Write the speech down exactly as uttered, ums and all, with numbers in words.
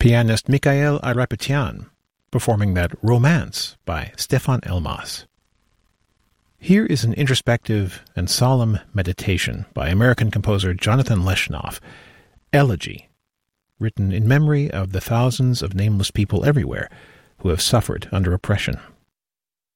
pianist Mikhail Ayrapetyyan, performing that Romance by Stefan Elmas. Here is an introspective and solemn meditation by American composer Jonathan Leshnoff, Elegy, written in memory of the thousands of nameless people everywhere who have suffered under oppression.